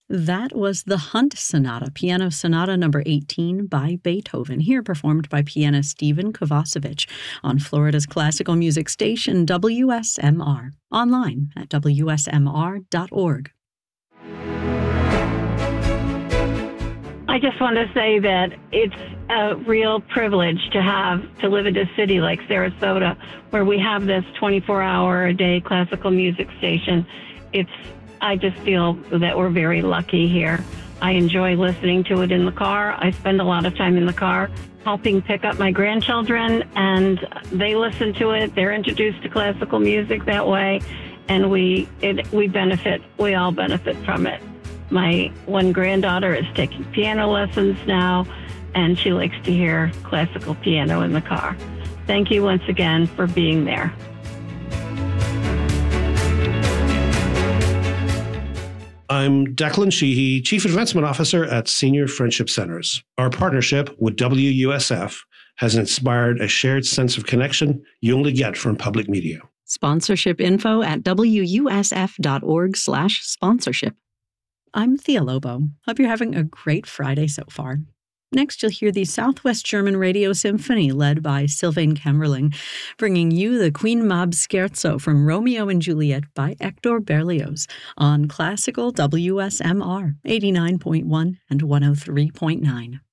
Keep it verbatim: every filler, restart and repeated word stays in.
That was the Hunt Sonata, Piano Sonata number eighteen by Beethoven, here performed by pianist Stephen Kovacevic on Florida's classical music station W S M R, online at W S M R dot org. I just want to say that it's a real privilege to have to live in a city like Sarasota, where we have this twenty-four hour a day classical music station. It's I just feel that we're very lucky here. I enjoy listening to it in the car. I spend a lot of time in the car helping pick up my grandchildren, and they listen to it. They're introduced to classical music that way, and we it, we benefit. We all benefit from it. My one granddaughter is taking piano lessons now, and she likes to hear classical piano in the car. Thank you once again for being there. I'm Declan Sheehy, Chief Advancement Officer at Senior Friendship Centers. Our partnership with W U S F has inspired a shared sense of connection you only get from public media. Sponsorship info at W U S F dot org slash sponsorship. I'm Thea Lobo. Hope you're having a great Friday so far. Next, you'll hear the Southwest German Radio Symphony led by Sylvain Kemmerling, bringing you the Queen Mab Scherzo from Romeo and Juliet by Hector Berlioz on classical W S M R eighty-nine point one and one oh three point nine.